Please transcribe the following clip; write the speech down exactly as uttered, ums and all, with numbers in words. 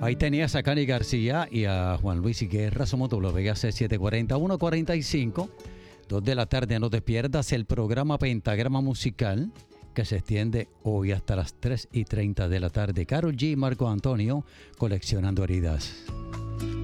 Ahí tenías a Cani García y a Juan Luis Guerra. Somos W C setecientos cuarenta, ciento cuarenta y cinco. Dos de la tarde, no te pierdas el programa Pentagrama Musical, que se extiende hoy hasta las tres y treinta de la tarde. Karol G y Marco Antonio, Coleccionando Heridas.